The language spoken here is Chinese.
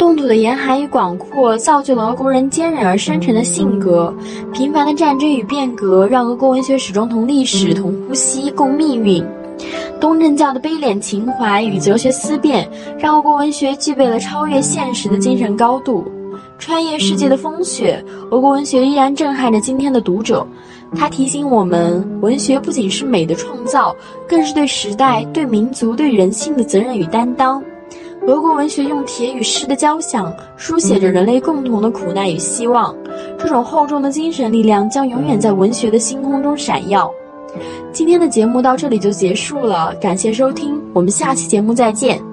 冻土的严寒与广阔造就了俄国人坚韧而深沉的性格，频繁的战争与变革让俄国文学始终同历史、同呼吸、共命运。东正教的悲悯情怀与哲学思辨，让俄国文学具备了超越现实的精神高度。穿越世界的风雪，俄国文学依然震撼着今天的读者。它提醒我们，文学不仅是美的创造，更是对时代、对民族、对人性的责任与担当。俄国文学用铁与诗的交响，书写着人类共同的苦难与希望。这种厚重的精神力量将永远在文学的星空中闪耀。今天的节目到这里就结束了，感谢收听，我们下期节目再见。